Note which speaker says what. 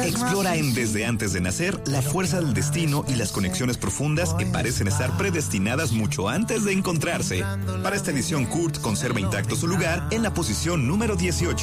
Speaker 1: Explora en Desde antes de nacer la fuerza del destino y las conexiones profundas que parecen estar predestinadas mucho antes de encontrarse. Para esta edición, Kurt conserva intacto su lugar en la posición número 18.